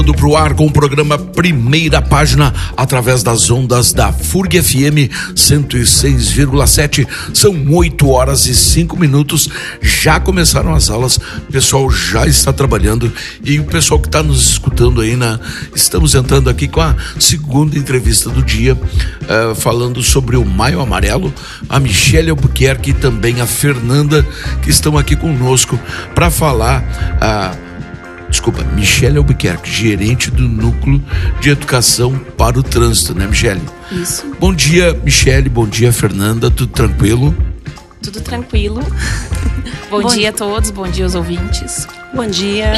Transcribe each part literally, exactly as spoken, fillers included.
Pro ar com o programa Primeira Página através das ondas da F U R G F M cento e seis vírgula sete. São oito horas e cinco minutos. Já começaram as aulas, o pessoal já está trabalhando e o pessoal que está nos escutando aí, na, estamos entrando aqui com a segunda entrevista do dia, uh, falando sobre o Maio Amarelo. A Michele Albuquerque e também a Fernanda, que estão aqui conosco para falar. Uh, Desculpa, Michele Albuquerque, gerente do Núcleo de Educação para o Trânsito, né, Michele? Isso. Bom dia, Michele, bom dia, Fernanda, tudo tranquilo? Tudo tranquilo. Bom, bom dia a todos, bom dia aos ouvintes. Bom dia.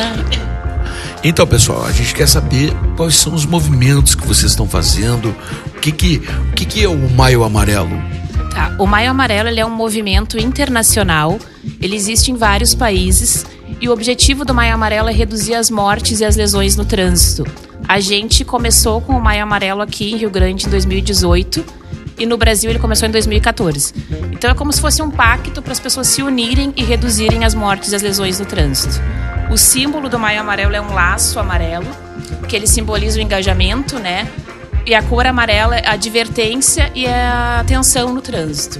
Então, pessoal, a gente quer saber quais são os movimentos que vocês estão fazendo, o que que, o que, que é o Maio Amarelo? Tá, o Maio Amarelo ele é um movimento internacional, ele existe em vários países. E o objetivo do Maio Amarelo é reduzir as mortes e as lesões no trânsito. A gente começou com o Maio Amarelo aqui em Rio Grande em dois mil e dezoito e no Brasil ele começou em dois mil e quatorze. Então é como se fosse um pacto para as pessoas se unirem e reduzirem as mortes e as lesões no trânsito. O símbolo do Maio Amarelo é um laço amarelo, que ele simboliza o engajamento, né? E a cor amarela é a advertência e a atenção no trânsito.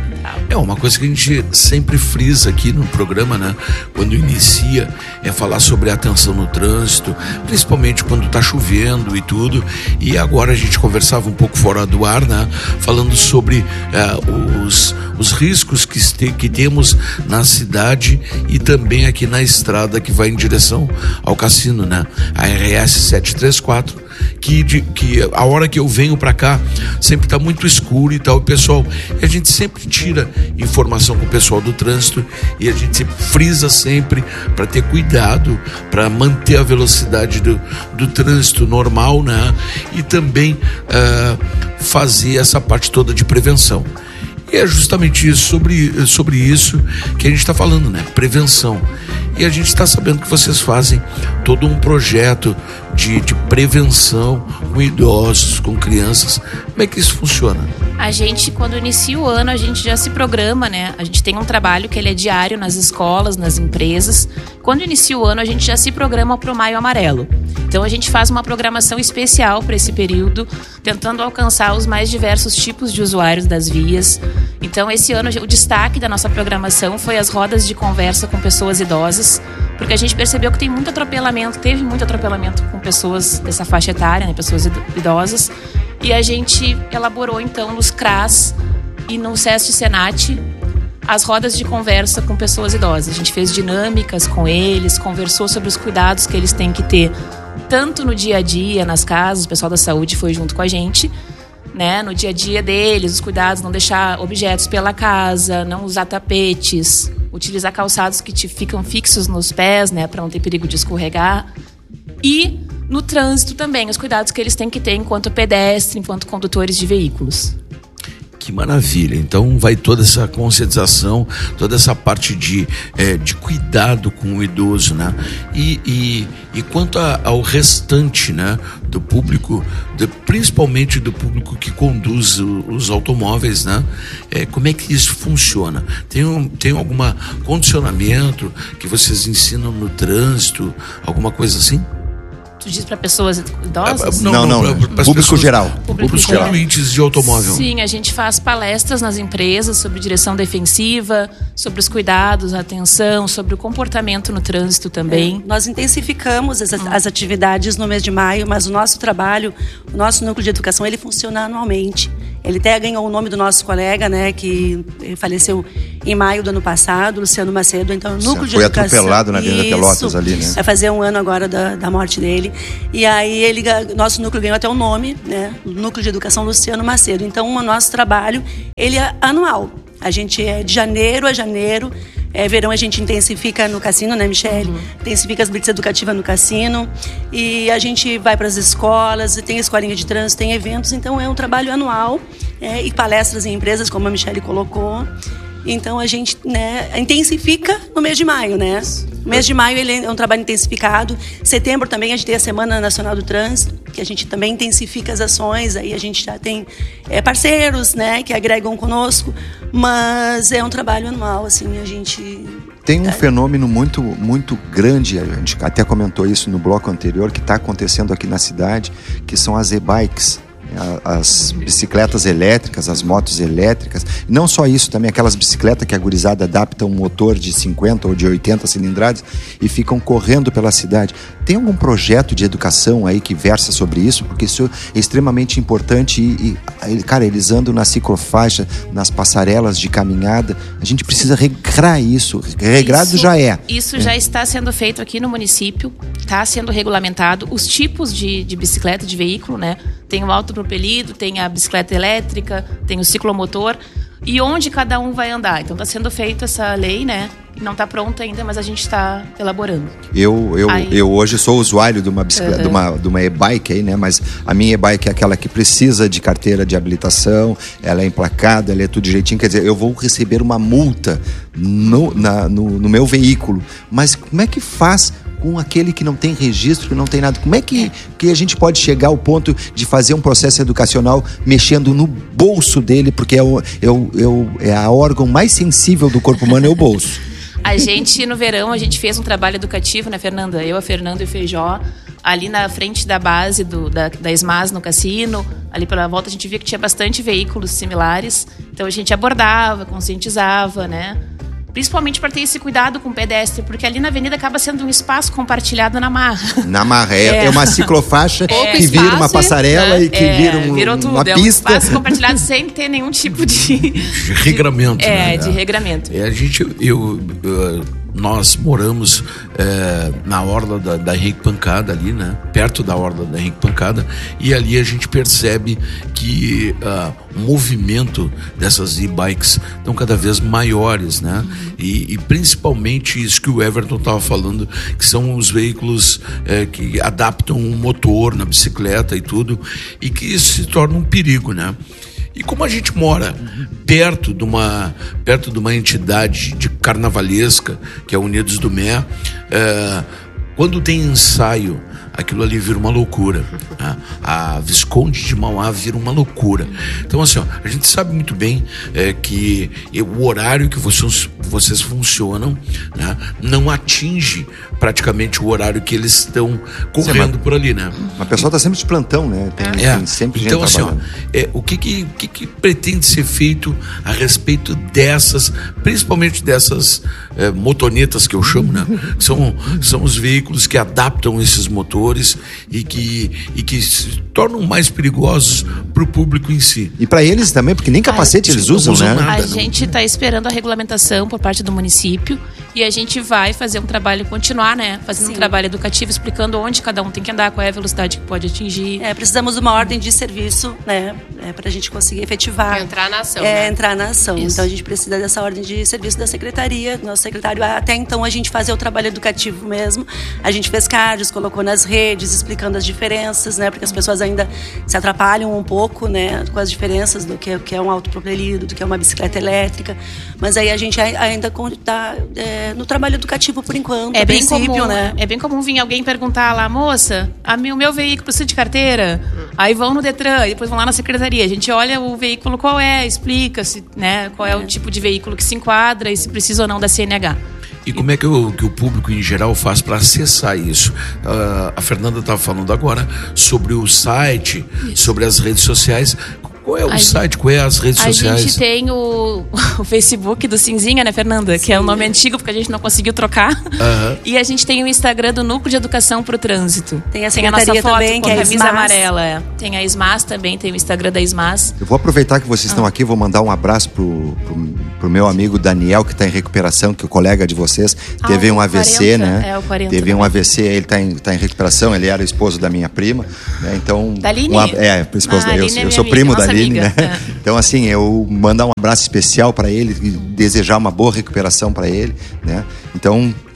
É uma coisa que a gente sempre frisa aqui no programa, né? Quando inicia, é falar sobre a atenção no trânsito, principalmente quando tá chovendo e tudo. E agora a gente conversava um pouco fora do ar, né? Falando sobre uh, os, os riscos que, este, que temos na cidade e também aqui na estrada que vai em direção ao cassino, né? A R S setecentos e trinta e quatro. Que, de, que a hora que eu venho pra cá sempre tá muito escuro e tal, pessoal, e a gente sempre tira informação com o pessoal do trânsito e a gente frisa sempre para ter cuidado, para manter a velocidade do, do trânsito normal, né? E também uh, fazer essa parte toda de prevenção. E é justamente isso, sobre, sobre isso que a gente está falando, né? Prevenção. E a gente está sabendo que vocês fazem todo um projeto de, de prevenção com idosos, com crianças. Como é que isso funciona? A gente, quando inicia o ano, a gente já se programa, né? A gente tem um trabalho que ele é diário nas escolas, nas empresas. Quando inicia o ano, a gente já se programa para o Maio Amarelo. Então, a gente faz uma programação especial para esse período, tentando alcançar os mais diversos tipos de usuários das vias. Então, esse ano, o destaque da nossa programação foi as rodas de conversa com pessoas idosas, porque a gente percebeu que tem muito atropelamento, teve muito atropelamento com pessoas dessa faixa etária, né, pessoas idosas, e a gente elaborou, então, nos C R A S e no SESC Senat, as rodas de conversa com pessoas idosas. A gente fez dinâmicas com eles, conversou sobre os cuidados que eles têm que ter, tanto no dia a dia, nas casas, o pessoal da saúde foi junto com a gente, né, no dia a dia deles, os cuidados, não deixar objetos pela casa, não usar tapetes, utilizar calçados que te ficam fixos nos pés, né, para não ter perigo de escorregar. E no trânsito também, os cuidados que eles têm que ter enquanto pedestre, enquanto condutores de veículos. Que maravilha, então vai toda essa conscientização, toda essa parte de, é, de cuidado com o idoso, né? E, e, e quanto a, ao restante, né, do público, de, principalmente do público que conduz o, os automóveis, né? É, como é que isso funciona? Tem, um, tem algum condicionamento que vocês ensinam no trânsito, alguma coisa assim? Tu diz para pessoas idosas? Não, não, não, não. Pra, público pessoas, geral. Público Os conduítes de automóvel. Sim, a gente faz palestras nas empresas sobre direção defensiva, sobre os cuidados, a atenção, sobre o comportamento no trânsito também. É, nós intensificamos as, as atividades no mês de maio, mas o nosso trabalho, o nosso núcleo de educação, ele funciona anualmente. Ele até ganhou o nome do nosso colega, né, que faleceu em maio do ano passado, Luciano Macedo. Então, o núcleo de foi educação... Foi atropelado na Avenida Pelotas ali, né? Vai fazer um ano agora da, da morte dele. E aí, ele, nosso núcleo ganhou até o nome, né? O Núcleo de Educação Luciano Macedo. Então, o nosso trabalho, ele é anual. A gente é de janeiro a janeiro. É, verão a gente intensifica no cassino, né, Michele? Uhum. Intensifica as blitz educativas no cassino. E a gente vai para as escolas, tem escolinha de trânsito, tem eventos. Então, é um trabalho anual. É, e palestras em empresas, como a Michele colocou. Então, a gente, né, intensifica no mês de maio, né? O mês de maio ele é um trabalho intensificado. Setembro também a gente tem a Semana Nacional do Trânsito, que a gente também intensifica as ações. Aí a gente já tem é, parceiros, né, que agregam conosco. Mas é um trabalho anual, assim, a gente Tem um fenômeno muito, muito grande, a gente até comentou isso no bloco anterior, que está acontecendo aqui na cidade, que são as e-bikes. As bicicletas elétricas, as motos elétricas. Não só isso, também aquelas bicicletas que a gurizada adapta um motor de cinquenta ou de oitenta cilindradas e ficam correndo pela cidade. Tem algum projeto de educação aí que versa sobre isso? Porque isso é extremamente importante e, e cara, eles andam na ciclofaixa, nas passarelas de caminhada. A gente precisa regrar isso. Regrado isso, já é. Isso é. já está sendo feito aqui no município, está sendo regulamentado os tipos de, de bicicleta, de veículo, né? Tem o autopropelido, tem a bicicleta elétrica, tem o ciclomotor e onde cada um vai andar. Então está sendo feita essa lei, né? Não está pronta ainda, mas a gente está elaborando. Eu, eu, aí... eu hoje sou usuário de uma bicicleta, uhum. de uma, de uma e-bike aí, né? Mas a minha e-bike é aquela que precisa de carteira de habilitação, ela é emplacada, ela é tudo direitinho. Quer dizer, eu vou receber uma multa no, na, no, no meu veículo. Mas como é que faz com aquele que não tem registro, que não tem nada? Como é que, que a gente pode chegar ao ponto de fazer um processo educacional mexendo no bolso dele, porque é, o, é, o, é, o, é a órgão mais sensível do corpo humano, é o bolso. A gente, no verão, a gente fez um trabalho educativo, né, Fernanda? Eu, a Fernanda e o Feijó, ali na frente da base do, da, da ESMAS no Cassino, ali pela volta, a gente via que tinha bastante veículos similares. Então a gente abordava, conscientizava, né? Principalmente para ter esse cuidado com o pedestre, porque ali na avenida acaba sendo um espaço compartilhado na marra. Na marra, é, é. é uma ciclofaixa é. que vira uma passarela, né? E que é, vira um, virou tudo. uma é pista. É um espaço compartilhado sem ter nenhum tipo de... De regramento. É, né? de regramento. É, a gente, eu... eu nós moramos é, na orla da, da Henrique Pancada ali, né? Perto da orla da Henrique Pancada, e ali a gente percebe que uh, o movimento dessas e-bikes estão cada vez maiores, né? E, e principalmente isso que o Everton estava falando, que são os veículos é, que adaptam um motor na bicicleta e tudo, e que isso se torna um perigo, né? E como a gente mora perto de uma, perto de uma entidade de carnavalesca, que é a Unidos do Mé, é, quando tem ensaio, aquilo ali vira uma loucura. Né? A Visconde de Mauá vira uma loucura. Então, assim, ó, a gente sabe muito bem é, que o horário que vocês, vocês funcionam, né, não atinge praticamente o horário que eles estão correndo Sim, por ali, né? Mas o pessoal está sempre de plantão, né? Tem, é. tem sempre então, gente trabalhando. Assim, ó, é, o que que, que que pretende ser feito a respeito dessas, principalmente dessas é, motonetas que eu chamo, né? São, são os veículos que adaptam esses motores e que, e que se tornam mais perigosos para o público em si. E para eles também, porque nem capacete a, eles usam, usam, né? Nada, a gente está esperando a regulamentação por parte do município e a gente vai fazer um trabalho, continuar, né? Fazendo Sim. um trabalho educativo, explicando onde cada um tem que andar, qual é a velocidade que pode atingir. É, precisamos de uma ordem de serviço, né? É, para a gente conseguir efetivar. Entrar na ação. É, né? entrar na ação. Isso. Então a gente precisa dessa ordem de serviço da secretaria. Nosso secretário, até então, a gente fazia o trabalho educativo mesmo. A gente fez cards, colocou nas redes, explicando as diferenças, né? Porque as pessoas ainda se atrapalham um pouco, né? Com as diferenças do que, que é um autopropelido, do que é uma bicicleta elétrica. Mas aí a gente ainda está é, no trabalho educativo por enquanto. É bem comum, né? É bem comum vir alguém perguntar lá, moça, a meu, o meu veículo precisa de carteira? Hum. Aí vão no Detran, e depois vão lá na secretaria. A gente olha o veículo, qual é, explica-se, né? Qual é, é o tipo de veículo que se enquadra e se precisa ou não da C N H. E como é que o, que o público em geral faz para acessar isso? Uh, a Fernanda estava falando agora sobre o site, isso. sobre as redes sociais. Qual é o a site? Gente, qual é as redes a sociais? A gente tem o, o Facebook do Cinzinha, né, Fernanda? Sim. Que é o nome antigo, porque a gente não conseguiu trocar. Uh-huh. E a gente tem o Instagram do Núcleo de Educação para o Trânsito. Tem a, tem a nossa foto também, com que a é camisa Esmas. amarela. É. Tem a Esmas também, tem o Instagram da Esmas. Eu vou aproveitar que vocês estão ah. aqui, vou mandar um abraço pro, pro, pro meu amigo Daniel, que está em recuperação, que é o colega de vocês. Ah, teve um A V C, quarenta, né? É, o quarenta. Teve também. um A V C, ele está em, tá em recuperação, ele era o esposo da minha prima. Né? Então, da Aline? Um, é, o esposo ah, da, eu, é eu sou amiga, primo da Aline, amiga. né? É. Então, assim, eu mandar um abraço especial para ele e desejar uma boa recuperação para ele, né? Então,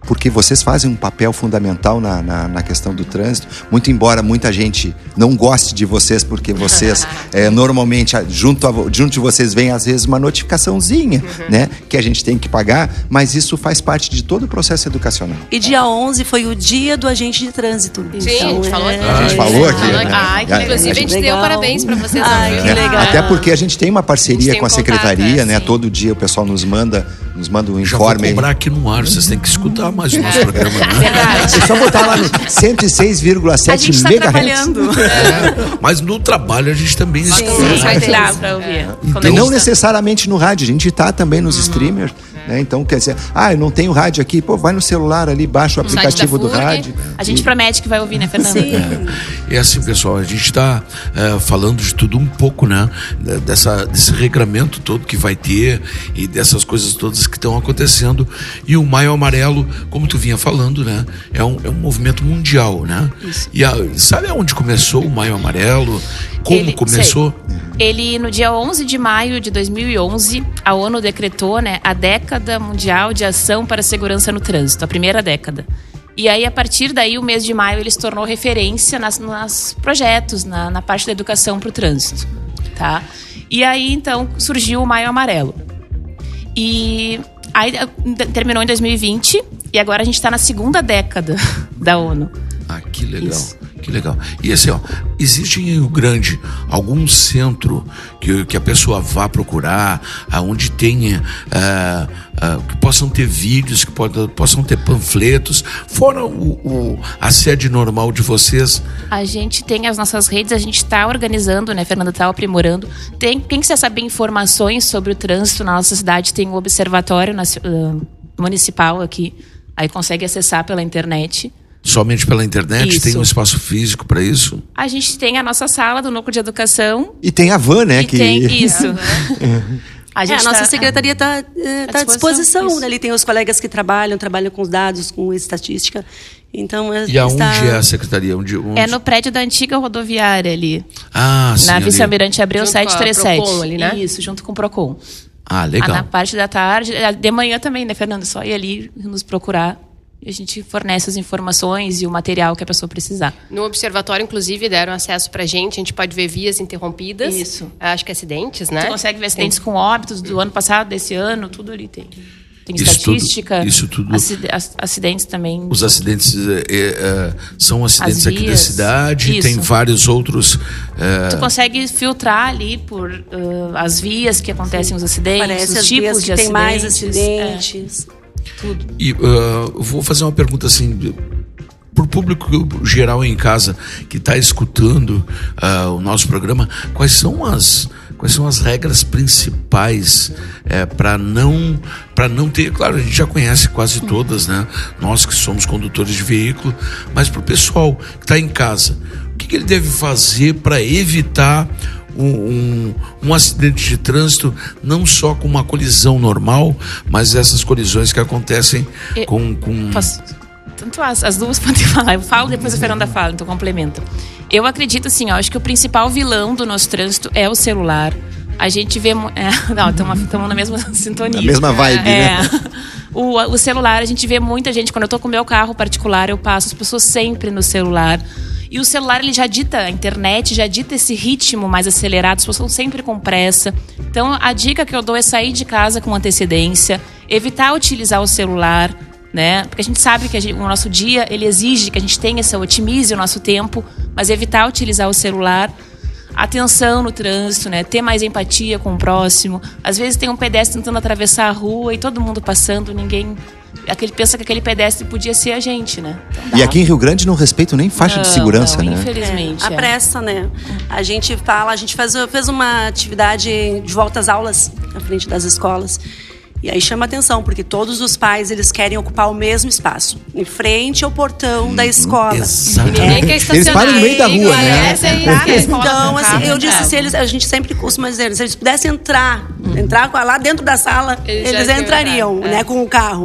porque vocês fazem um papel fundamental na, na, na questão do trânsito, muito embora muita gente não goste de vocês, porque vocês, é, normalmente, junto, a, junto de vocês vem às vezes uma notificaçãozinha, uhum. né, que a gente tem que pagar, mas isso faz parte de todo o processo educacional. E dia onze foi o dia do agente de trânsito. Sim, então, a gente falou aqui. A gente falou aqui. Né? Ai, que a, inclusive a gente, a gente deu parabéns para vocês. Ai, que legal. Até porque a gente tem uma parceria tem com a um secretaria, contato, né, assim. todo dia o pessoal nos manda, nos manda um Já informe. vou cobrar aqui no ar, vocês têm que escutar mais o nosso programa. Né? Verdade. É só botar lá no cento e seis vírgula sete megahertz. A gente está trabalhando. É, mas no trabalho a gente também Sim, escuta. vai dar pra ouvir. É. Quando E não tá... necessariamente no rádio, a gente está também nos uhum. streamers. Né? Então, quer dizer, ah, eu não tenho rádio aqui, pô, vai no celular ali, baixa o aplicativo do rádio. A gente e... promete que vai ouvir, né, Fernanda? Sim. É, é assim, pessoal, a gente está é, falando de tudo um pouco, né? Dessa, desse regramento todo que vai ter e dessas coisas todas que estão acontecendo. E o Maio Amarelo, como tu vinha falando, né? É um, é um movimento mundial, né? Isso. E a, sabe aonde começou o Maio Amarelo? Como Ele, começou? Sei. Ele, no dia onze de maio de dois mil e onze, a ONU decretou, né, a década mundial de ação para a segurança no trânsito, a primeira década. E aí, a partir daí, o mês de maio, ele se tornou referência nas, nas projetos, na, na parte da educação para o trânsito, tá? E aí, então, surgiu o Maio Amarelo. E aí, terminou em dois mil e vinte, e agora a gente está na segunda década da ONU. Ah, que legal. Isso. Que legal. E assim, ó, existe em Rio Grande algum centro que, que a pessoa vá procurar, aonde tenha, uh, uh, que possam ter vídeos, que pode, possam ter panfletos, fora o, o, a sede normal de vocês? A gente tem as nossas redes, a gente está organizando, né, Fernanda, está aprimorando. Tem, quem quiser saber informações sobre o trânsito na nossa cidade, tem o Observatório uh, Municipal aqui, aí consegue acessar pela internet. Somente pela internet? Isso. Tem um espaço físico para isso? A gente tem a nossa sala do Núcleo de Educação. E tem a van, né? E que... tem isso. A, gente é, a nossa tá, secretaria está é, tá à disposição. Né? Ali tem os colegas que trabalham, trabalham com os dados, com estatística. Então, e aonde está... é a secretaria? Onde, onde... É no prédio da antiga rodoviária ali. Ah, sim. Na Vice-Almirante Abreu setecentos e trinta e sete. Procon, ali, né? Isso, junto com o Procon. Ah, legal. Ah, na parte da tarde, de manhã também, né, Fernando? Só ir ali nos procurar. E a gente fornece as informações e o material que a pessoa precisar. No observatório, inclusive, deram acesso pra gente. A gente pode ver vias interrompidas. Isso. Acho que acidentes, né? Você consegue ver acidentes tem. com óbitos do ano passado, desse ano, tudo ali tem. Tem isso estatística. Tudo, isso tudo. Acidentes também. Os acidentes é, é, são acidentes aqui da cidade. Isso. Tem vários outros. É... Tu consegue filtrar ali por uh, as vias que acontecem Sim. os acidentes, Parece os as tipos vias de que acidentes. Tem mais acidentes. É. Tudo. E uh, vou fazer uma pergunta assim, para o público geral em casa que está escutando uh, o nosso programa, quais são as, quais são as regras principais é, para não, para não ter, claro, a gente já conhece quase todas, né? Nós que somos condutores de veículo, mas para o pessoal que está em casa, o que, que ele deve fazer para evitar Um, um, um acidente de trânsito, não só com uma colisão normal, mas essas colisões que acontecem eu, com... com... Posso, tanto as, as duas podem falar, eu falo, depois a Fernanda fala, então complementa. Eu acredito assim, ó, acho que o principal vilão do nosso trânsito é o celular. A gente vê... É, não, estamos na mesma sintonia. Na mesma vibe, é, né? O, o celular, a gente vê muita gente, quando eu tô com o meu carro particular, eu passo as pessoas sempre no celular. E o celular, ele já dita, a internet já dita esse ritmo mais acelerado, as pessoas estão sempre com pressa. Então, a dica que eu dou é sair de casa com antecedência, evitar utilizar o celular, né? Porque a gente sabe que a gente, o nosso dia, ele exige que a gente tenha essa, otimize o nosso tempo, mas evitar utilizar o celular. Atenção no trânsito, né? Ter mais empatia com o próximo. Às vezes tem um pedestre tentando atravessar a rua e todo mundo passando, ninguém... Aquele, pensa que aquele pedestre podia ser a gente, né? Então, e aqui em Rio Grande não respeitam nem faixa não, de segurança, não, né? Infelizmente. É, a é. pressa, né? A gente fala, a gente faz, fez uma atividade de volta às aulas na frente das escolas. E aí chama atenção, porque todos os pais, eles querem ocupar o mesmo espaço, em frente ao portão hum, da escola. Exatamente. É. Eles param no meio da rua, né? É. Então, assim, eu disse, se eles, a gente sempre costuma dizer, se eles pudessem entrar, hum. entrar lá dentro da sala, eles, eles entrariam, né, é. com o carro.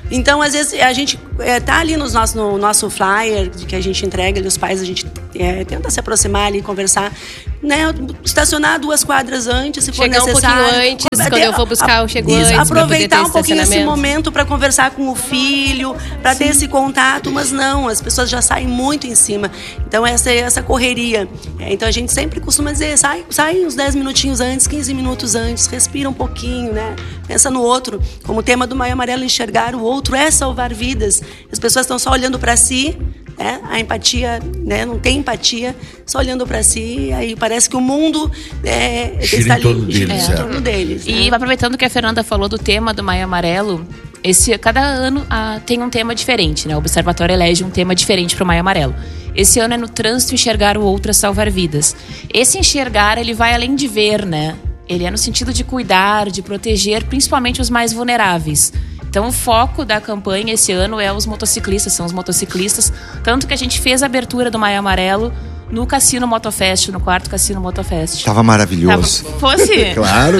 Então, às vezes, a gente é, tá ali nos nosso, no nosso flyer que a gente entrega ali, os pais, a gente é, tenta se aproximar ali, conversar, né? Estacionar duas quadras antes, se for Chegar necessário. um pouquinho antes, Até, quando eu vou buscar, eu chego isso, antes. Aproveitar um pouquinho esse momento para conversar com o filho, para ter esse contato, mas não, as pessoas já saem muito em cima. Então, essa é essa correria. É, então, a gente sempre costuma dizer, sai, sai uns dez minutinhos antes, quinze minutos antes, respira um pouquinho, né? Pensa no outro. Como o tema do Maio Amarelo, enxergar o outro é salvar vidas. As pessoas estão só olhando para si, né? A empatia, né? Não tem empatia, só olhando para si, aí parece que o mundo é, está em torno deles. É, em torno deles, E né? aproveitando que a Fernanda falou do tema do Maio Amarelo, esse, cada ano ah, tem um tema diferente, né? O Observatório elege um tema diferente para o Maio Amarelo. Esse ano é no trânsito, enxergar o outro é salvar vidas. Esse enxergar, ele vai além de ver, né? Ele é no sentido de cuidar, de proteger, principalmente os mais vulneráveis. Então, o foco da campanha esse ano é os motociclistas, são os motociclistas. Tanto que a gente fez a abertura do Maio Amarelo no Cassino Motofest, no quarto Cassino Motofest. Tava maravilhoso. Tava, fosse? Claro.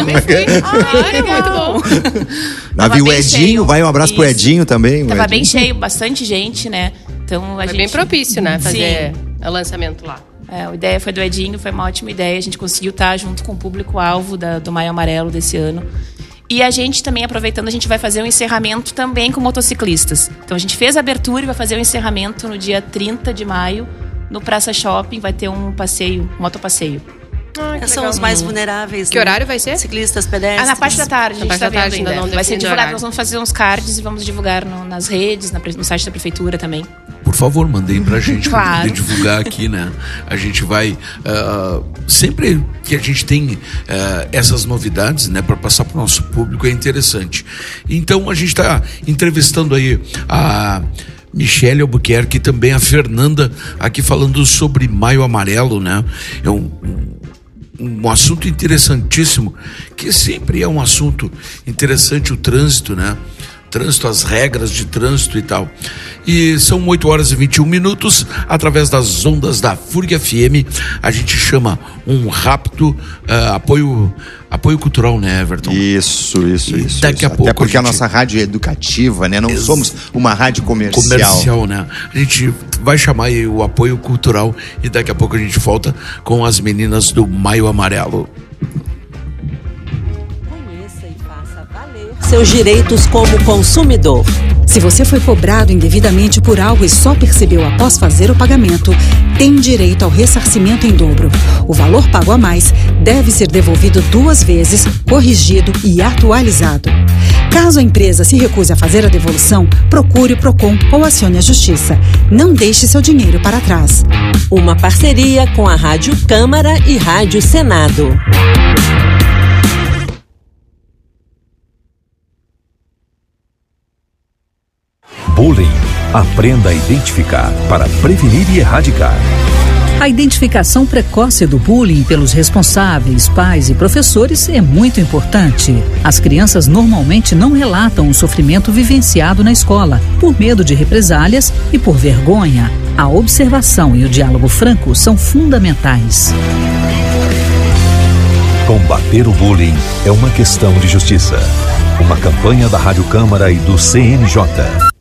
Ah, legal. Muito bom. Navio Edinho, cheio. vai um abraço Isso. pro Edinho também. Tava Edinho. bem cheio, bastante gente, né? Então, a Foi gente... bem propício, né? Fazer Sim. o lançamento lá. É, a ideia foi do Edinho, foi uma ótima ideia. A gente conseguiu estar junto com o público-alvo da- do Maio Amarelo desse ano. E a gente também, aproveitando, a gente vai fazer um encerramento também com motociclistas. Então a gente fez a abertura e vai fazer o encerramento no dia trinta de maio, no Praça Shopping. Vai ter um passeio, um motopasseio. Ah, que São legal. os mais vulneráveis. Que né? horário vai ser? Ciclistas, pedestres. Ah, na parte da tarde, a gente Na está parte da vendo tarde ainda. ainda não Vai ser definiu divulgado, horário. nós vamos fazer uns cards e vamos divulgar no- nas redes, na pre- no site da prefeitura também. Por favor, mandem pra gente pra Claro. poder divulgar aqui, né? A gente vai ah, sempre que a gente tem ah, essas novidades, né, para passar pro nosso público, é interessante. Então a gente está entrevistando aí a Michele Albuquerque e também a Fernanda aqui falando sobre Maio Amarelo, né? É um, um um assunto interessantíssimo, que sempre é um assunto interessante, o trânsito, né? Trânsito, as regras de trânsito e tal. E são oito horas e vinte e um minutos, através das ondas da Fúria F M, a gente chama um rápido uh, apoio, apoio cultural, né, Everton? Isso, isso, E isso. daqui isso. a pouco Até porque a a, gente- nossa rádio é educativa, né? Não Ex- somos uma rádio comercial. Comercial, né? A gente vai chamar aí o apoio cultural e daqui a pouco a gente volta com as meninas do Maio Amarelo. Conheça e faça valer seus direitos como consumidor. Se você foi cobrado indevidamente por algo e só percebeu após fazer o pagamento, tem direito ao ressarcimento em dobro. O valor pago a mais deve ser devolvido duas vezes, corrigido e atualizado. Caso a empresa se recuse a fazer a devolução, procure o Procon ou acione a Justiça. Não deixe seu dinheiro para trás. Uma parceria com a Rádio Câmara e Rádio Senado. Bullying. Aprenda a identificar para prevenir e erradicar. A identificação precoce do bullying pelos responsáveis, pais e professores é muito importante. As crianças normalmente não relatam o sofrimento vivenciado na escola, por medo de represálias e por vergonha. A observação e o diálogo franco são fundamentais. Combater o bullying é uma questão de justiça. Uma campanha da Rádio Câmara e do C N J.